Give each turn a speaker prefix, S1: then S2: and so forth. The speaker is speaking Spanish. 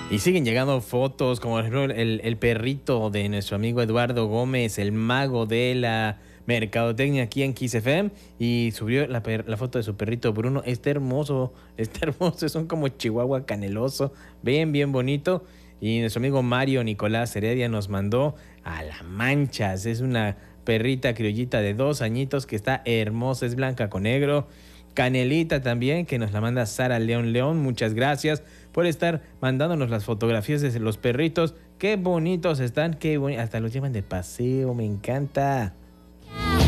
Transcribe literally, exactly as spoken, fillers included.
S1: Y siguen llegando fotos, como por ejemplo el, el perrito de nuestro amigo Eduardo Gómez, el mago de la mercadotecnia aquí en Kiss F M, y subió la, per- la foto de su perrito Bruno. Está hermoso, está hermoso, es un como chihuahua caneloso, bien, bien bonito. Y nuestro amigo Mario Nicolás Heredia nos mandó a la Manchas, es una perrita criollita de dos añitos que está hermosa, es blanca con negro. Canelita también, que nos la manda Sara León León. Muchas gracias por estar mandándonos las fotografías de los perritos. Qué bonitos están, qué boni- hasta los llevan de paseo, me encanta.